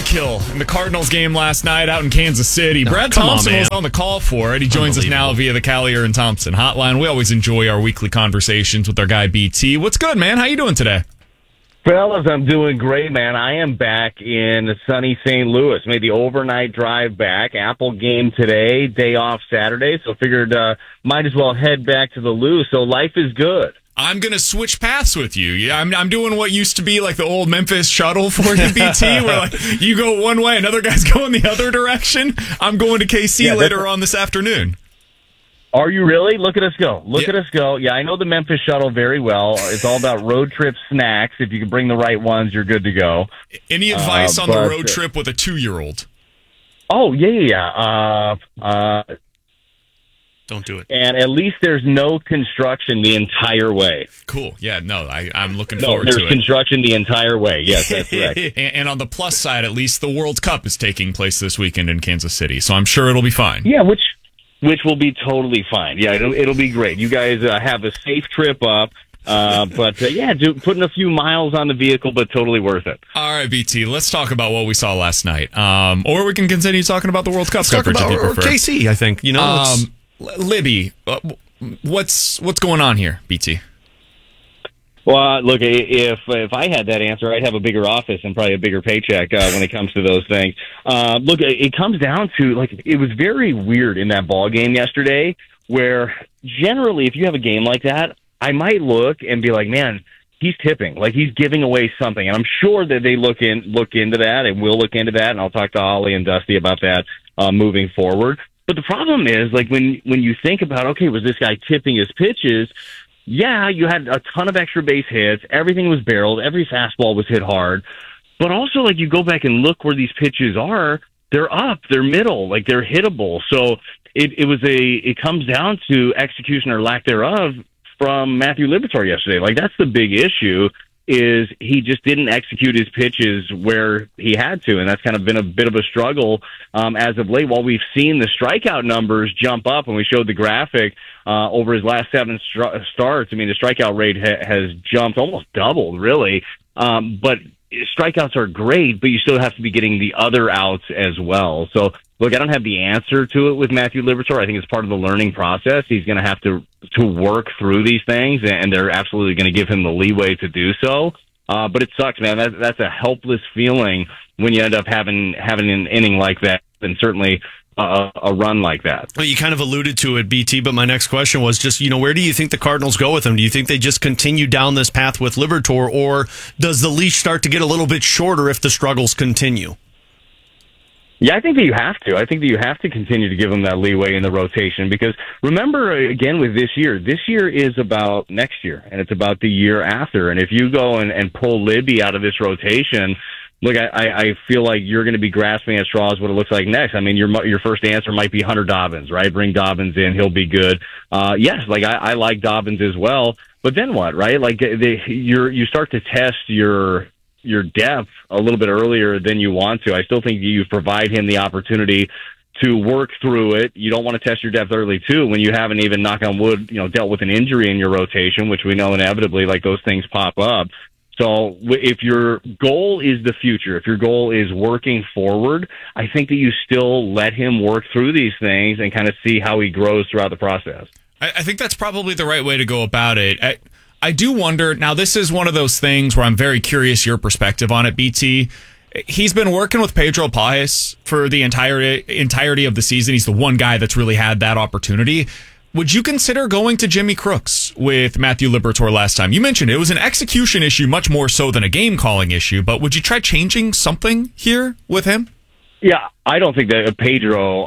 kill in the Cardinals game last night out in Kansas City. Brad Thompson was on the call for it. He joins us now via the Callier and Thompson hotline. We always enjoy our weekly conversations with our guy BT. What's good, man? How you doing today? Fellas, I'm doing great, man. I am back in sunny St. Louis. Made the overnight drive back. Apple game today, day off Saturday, so figured might as well head back to the Lou. So life is good. I'm going to switch paths with you. Yeah, I'm doing what used to be like the old Memphis shuttle for you, BT, where like you go one way, another guy's going the other direction. I'm going to KC later on this afternoon. Are you really? Look at us go. Look at us go. Yeah, I know the Memphis shuttle very well. It's all about road trip snacks. If you can bring the right ones, you're good to go. Any advice on the road trip with a 2-year-old? Oh, yeah. Don't do it. And at least there's no construction the entire way. Cool. Yeah, no, I'm looking forward to it. There's construction the entire way. Yes, that's correct. And on the plus side, at least the World Cup is taking place this weekend in Kansas City, so I'm sure it'll be fine. Yeah, which will be totally fine. Yeah, it'll be great. You guys have a safe trip up. Putting a few miles on the vehicle, but totally worth it. All right, BT, let's talk about what we saw last night. Or we can continue talking about the World Cup coverage if you prefer. Or KC, I think. Libby, what's going on here, BT? Well, look, if I had that answer, I'd have a bigger office and probably a bigger paycheck when it comes to those things. Look, it comes down to, it was very weird in that ball game yesterday where generally if you have a game like that, I might look and be like, man, he's tipping, like he's giving away something. And I'm sure that they look into that and will look into that, and I'll talk to Ollie and Dusty about that moving forward. But the problem is, when you think about, okay, was this guy tipping his pitches? Yeah, you had a ton of extra base hits. Everything was barreled. Every fastball was hit hard. But also, you go back and look where these pitches are. They're up. They're middle. They're hittable. So it comes down to execution or lack thereof from Matthew Liberatore yesterday. That's the big issue. Is he just didn't execute his pitches where he had to, and that's kind of been a bit of a struggle as of late. While we've seen the strikeout numbers jump up, and we showed the graphic over his last 7 starts, I mean, the strikeout rate has jumped, almost doubled, really. But strikeouts are great, but you still have to be getting the other outs as well. So, look, I don't have the answer to it with Matthew Liberatore. I think it's part of the learning process. He's going to have to work through these things, and they're absolutely going to give him the leeway to do so. But it sucks, man. That's a helpless feeling when you end up having an inning like that, and certainly a run like that. Well, you kind of alluded to it, BT, but my next question was just, where do you think the Cardinals go with him? Do you think they just continue down this path with Liberatore, or does the leash start to get a little bit shorter if the struggles continue? Yeah, I think that you have to. I think that you have to continue to give them that leeway in the rotation, because remember, again, with this year is about next year, and it's about the year after. And if you go and pull Libby out of this rotation, look, I feel like you're going to be grasping at straws what it looks like next. I mean, your first answer might be Hunter Dobbins, right? Bring Dobbins in. He'll be good. Yes, I like Dobbins as well. But then what, right? You start to test your depth a little bit earlier than you want to. I still think you provide him the opportunity to work through it. You don't want to test your depth early, too, when you haven't even, knock on wood, dealt with an injury in your rotation, which we know inevitably, those things pop up. So if your goal is the future, if your goal is working forward, I think that you still let him work through these things and kind of see how he grows throughout the process. I think that's probably the right way to go about it. I do wonder, now this is one of those things where I'm very curious your perspective on it, BT. He's been working with Pedro Pages for the entirety of the season. He's the one guy that's really had that opportunity. Would you consider going to Jimmy Crooks with Matthew Liberatore last time? You mentioned it was an execution issue much more so than a game-calling issue, but would you try changing something here with him? Yeah, I don't think that Pedro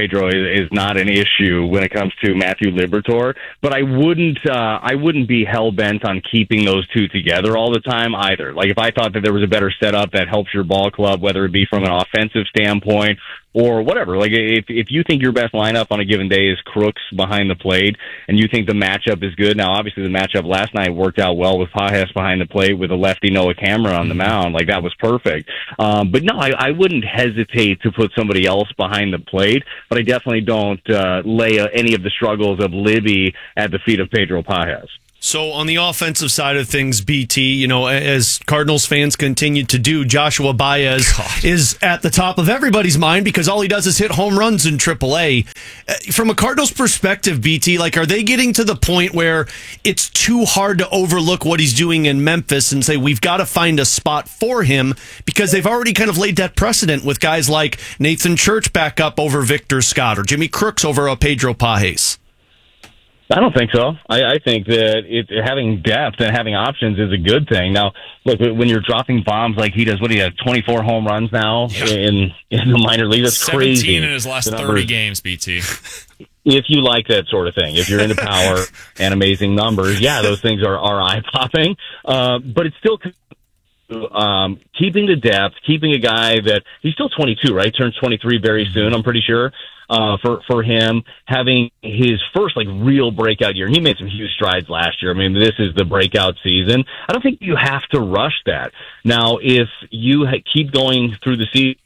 is not an issue when it comes to Matthew Liberatore, but I wouldn't be hell-bent on keeping those two together all the time either. If I thought that there was a better setup that helps your ball club, whether it be from an offensive standpoint or whatever. If you think your best lineup on a given day is Crooks behind the plate and you think the matchup is good, now obviously the matchup last night worked out well with Pages behind the plate with a lefty Noah Cameron on the mound. That was perfect. But no, I wouldn't hesitate to put somebody else behind the plate, but I definitely don't lay any of the struggles of Libby at the feet of Pedro Pages. So on the offensive side of things, BT, as Cardinals fans continue to do, Joshua Baez is at the top of everybody's mind because all he does is hit home runs in AAA. From a Cardinals perspective, BT, are they getting to the point where it's too hard to overlook what he's doing in Memphis and say, we've got to find a spot for him because they've already kind of laid that precedent with guys like Nathan Church back up over Victor Scott or Jimmy Crooks over Pedro Pajes? I don't think so. I think that having depth and having options is a good thing. Now, look, when you're dropping bombs like he does, what do you have, 24 home runs now in the minor league? That's 17 crazy. 17 in his last 30 games, BT. If you like that sort of thing, if you're into power and amazing numbers, yeah, those things are eye-popping. But it's still keeping the depth, keeping a guy that he's still 22, right? Turns 23 very soon, I'm pretty sure. For him having his first real breakout year. He made some huge strides last year. I mean, this is the breakout season. I don't think you have to rush that. Now, if you keep going through the season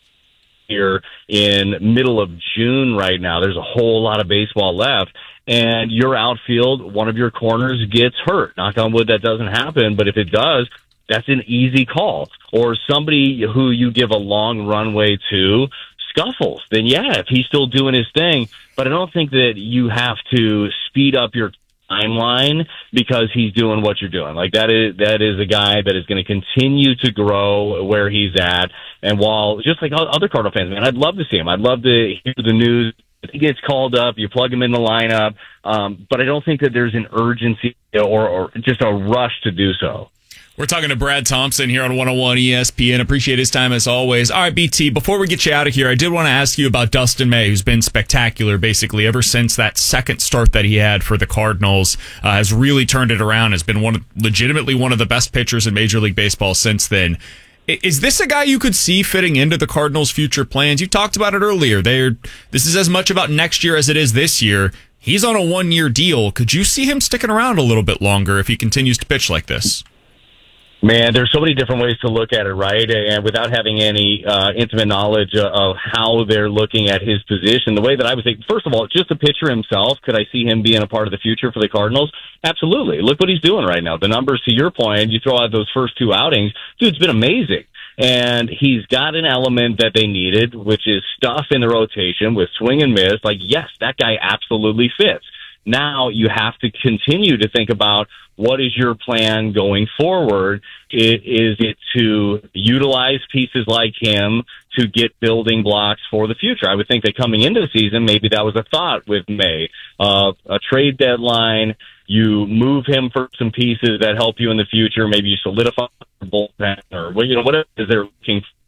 here in middle of June right now, there's a whole lot of baseball left, and your outfield, one of your corners gets hurt. Knock on wood, that doesn't happen, but if it does, that's an easy call. Or somebody who you give a long runway to scuffles, then yeah, if he's still doing his thing. But I don't think that you have to speed up your timeline because he's doing what you're doing. That is a guy that is going to continue to grow where he's at. And while, just like other Cardinal fans, man, I'd love to see him. I'd love to hear the news. If he gets called up, you plug him in the lineup. But I don't think that there's an urgency or just a rush to do so. We're talking to Brad Thompson here on 101 ESPN. Appreciate his time as always. All right, BT, before we get you out of here, I did want to ask you about Dustin May, who's been spectacular basically ever since that second start that he had for the Cardinals. Has really turned it around, has been legitimately one of the best pitchers in Major League Baseball since then. Is this a guy you could see fitting into the Cardinals' future plans? You talked about it earlier. This is as much about next year as it is this year. He's on a one-year deal. Could you see him sticking around a little bit longer if he continues to pitch like this? Man, there's so many different ways to look at it, right? And without having any intimate knowledge of how they're looking at his position, the way that I would think, first of all, just the pitcher himself, could I see him being a part of the future for the Cardinals? Absolutely. Look what he's doing right now. The numbers, to your point, you throw out those first two outings, dude's been amazing. And he's got an element that they needed, which is stuff in the rotation with swing and miss. Yes, that guy absolutely fits. Now you have to continue to think about what is your plan going forward. Is it to utilize pieces like him to get building blocks for the future? I would think that coming into the season, maybe that was a thought with May. A trade deadline, you move him for some pieces that help you in the future. Maybe you solidify the bullpen or whatever it is they're looking for.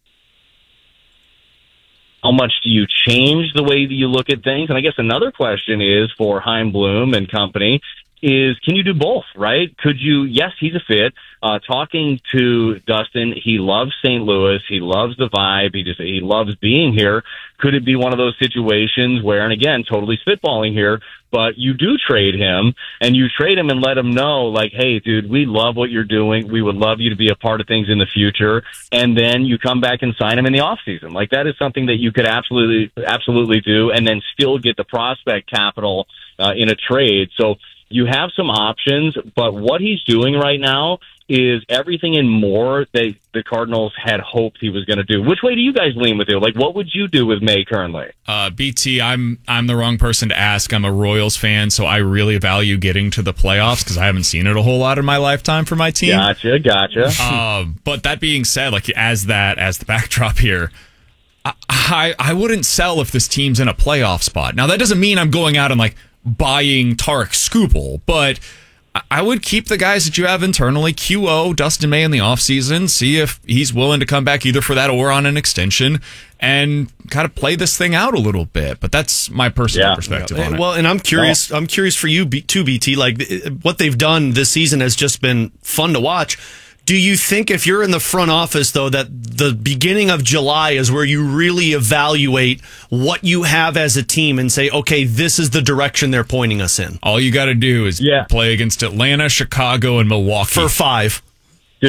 How much do you change the way that you look at things? And I guess another question is for Chaim Bloom and company is, can you do both, right? Could you, yes, he's a fit. Talking to Dustin, he loves St. Louis. He loves the vibe. He loves being here. Could it be one of those situations where, and again, totally spitballing here, but you do trade him and you trade him and let him know, hey, dude, we love what you're doing. We would love you to be a part of things in the future. And then you come back and sign him in the off season. That is something that you could absolutely do and then still get the prospect capital in a trade. So you have some options, but what he's doing right now is everything and more that the Cardinals had hoped he was going to do. Which way do you guys lean with it? What would you do with May currently? BT, I'm the wrong person to ask. I'm a Royals fan, so I really value getting to the playoffs because I haven't seen it a whole lot in my lifetime for my team. Gotcha. But that being said, as the backdrop here, I wouldn't sell if this team's in a playoff spot. Now, that doesn't mean I'm going out and buying Tarek Skubal, but I would keep the guys that you have internally, QO, Dustin May in the offseason, see if he's willing to come back either for that or on an extension and kind of play this thing out a little bit. But that's my personal perspective on it. Well, and I'm curious for you too, BT, what they've done this season has just been fun to watch. Do you think if you're in the front office, though, that the beginning of July is where you really evaluate what you have as a team and say, okay, this is the direction they're pointing us in? All you got to do is play against Atlanta, Chicago, and Milwaukee. For 5. Dude,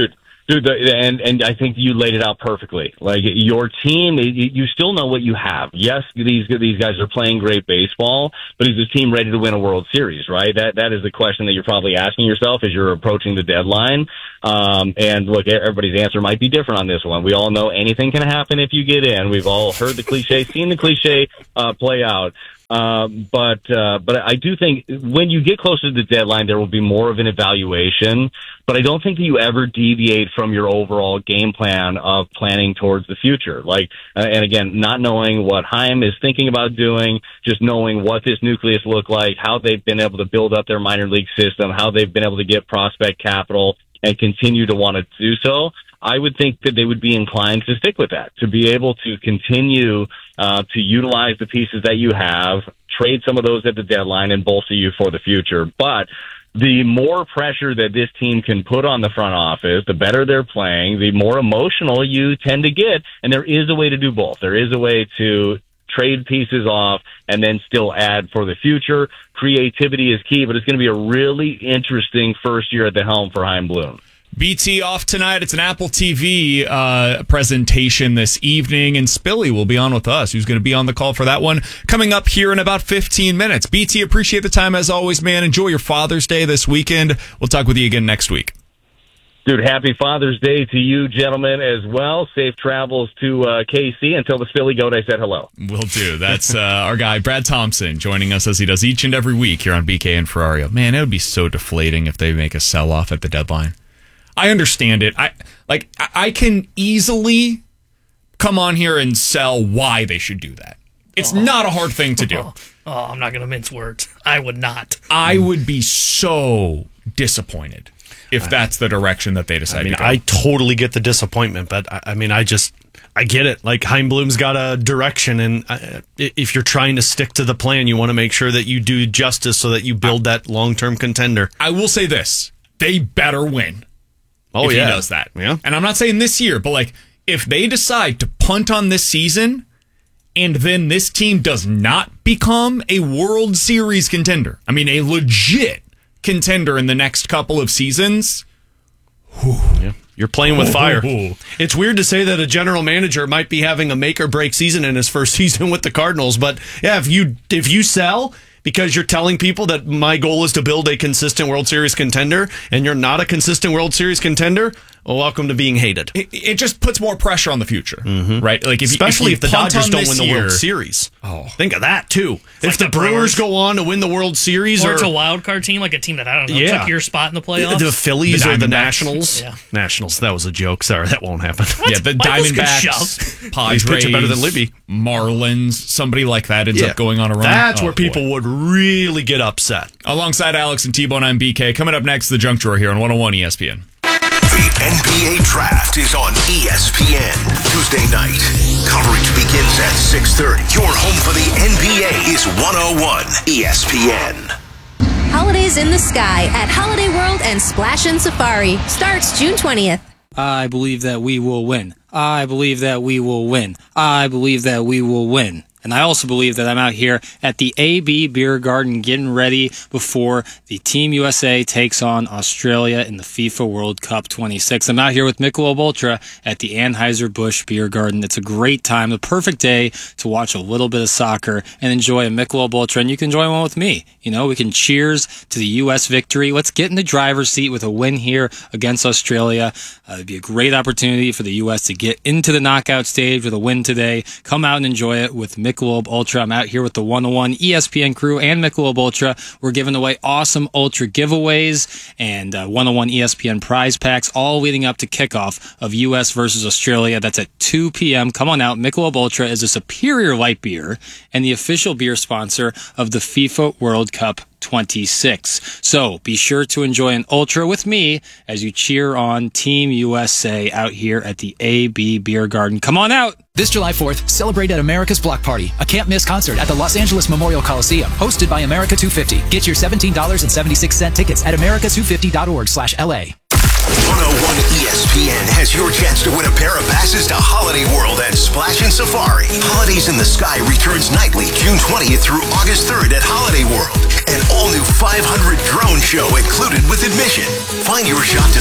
Dude, and I think you laid it out perfectly. Like, your team, you still know what you have. Yes, these guys are playing great baseball, but is this team ready to win a World Series, right? That is the question that you're probably asking yourself as you're approaching the deadline. And look, everybody's answer might be different on this one. We all know anything can happen if you get in. We've all heard the cliche, seen the cliche play out. But I do think when you get closer to the deadline, there will be more of an evaluation. But I don't think that you ever deviate from your overall game plan of planning towards the future. Like, and again, not knowing what Chaim is thinking about doing, just knowing what this nucleus look like, how they've been able to build up their minor league system, how they've been able to get prospect capital and continue to want to do so. I would think that they would be inclined to stick with that, to be able to continue to utilize the pieces that you have, trade some of those at the deadline, and bolster you for the future. But the more pressure that this team can put on the front office, the better they're playing, the more emotional you tend to get. And there is a way to do both. There is a way to trade pieces off and then still add for the future. Creativity is key, but it's going to be a really interesting first year at the helm for Chaim Bloom. BT off tonight. It's an Apple TV presentation this evening, and Spilly will be on with us, who's going to be on the call for that one coming up here in about 15 minutes. BT, appreciate the time as always, man. Enjoy your Father's Day this weekend. We'll talk with you again next week. Dude, happy Father's Day to you, gentlemen, as well. Safe travels to KC. Until the Philly goat, I said hello. Will do. That's our guy, Brad Thompson, joining us as he does each and every week here on BK and Ferrario. Man, it would be so deflating if they make a sell-off at the deadline. I understand it. I can easily come on here and sell why they should do that. It's not a hard thing to do. I'm not going to mince words. I would not. I would be so disappointed if that's the direction that they decide to go. I totally get the disappointment, but I get it. Like, Chaim Bloom's got a direction, and if you're trying to stick to the plan, you want to make sure that you do justice so that you build that long-term contender. I will say this. They better win. If he does that. Yeah. And I'm not saying this year, but like, if they decide to punt on this season and then this team does not become a World Series contender, I mean, a legit contender in the next couple of seasons, yeah. You're playing with fire. It's weird to say that a general manager might be having a make or break season in his first season with the Cardinals, but yeah, if you sell because you're telling people that my goal is to build a consistent World Series contender, and you're not a consistent World Series contender, well, welcome to being hated. It just puts more pressure on the future, right? Like, especially if the Dodgers don't win the World Series. Oh, think of that too. It's if like the Brewers go on to win the World Series, or it's a wild card team, like a team that I don't know took your spot in the playoffs, the Phillies or the Nationals. Yeah. Nationals. That was a joke. Sorry, that won't happen. Yeah, the Diamondbacks, Padres, pitching better than Libby, Marlins, somebody like that ends up going on a run. That's where people would really get upset. Alongside Alex and T-Bone, I'm BK. Coming up next, the Junk Drawer here on 101 ESPN. The NBA Draft is on ESPN Tuesday night. Coverage begins at 6:30. Your home for the NBA is 101 ESPN. Holidays in the Sky at Holiday World and Splash and Safari starts June 20th. I believe that we will win. I believe that we will win. I believe that we will win. And I also believe that I'm out here at the AB Beer Garden getting ready before the Team USA takes on Australia in the FIFA World Cup 26. I'm out here with Michelob Ultra at the Anheuser-Busch Beer Garden. It's a great time, the perfect day to watch a little bit of soccer and enjoy a Michelob Ultra, and you can enjoy one with me. You know, we can cheers to the U.S. victory. Let's get in the driver's seat with a win here against Australia. It'd be a great opportunity for the U.S. to get into the knockout stage with a win today. Come out and enjoy it with Michelob Ultra. I'm out here with the 101 ESPN crew and Michelob Ultra. We're giving away awesome Ultra giveaways and 101 ESPN prize packs, all leading up to kickoff of U.S. versus Australia. That's at 2 p.m. Come on out. Michelob Ultra is a superior light beer and the official beer sponsor of the FIFA World Cup 26. So be sure to enjoy an Ultra with me as you cheer on Team USA out here at the AB Beer Garden. Come on out. This July 4th, celebrate at America's Block Party, a can't-miss concert at the Los Angeles Memorial Coliseum, hosted by America 250. Get your $17.76 tickets at america250.org/LA. 101 ESPN has your chance to win a pair of passes to Holiday World and Splash and Safari. Holidays in the Sky returns nightly June 20th through August 3rd at Holiday World. An all-new 500 drone show included with admission. Find your shot to